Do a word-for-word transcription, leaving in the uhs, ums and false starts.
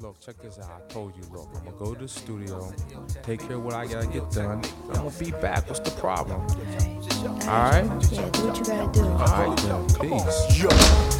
look, check this out. I told you, look, I'm gonna go to the studio, take care of what I gotta get done. I'm gonna be back. What's the problem? All right? Yeah, do what you gotta do. All right, then. Peace.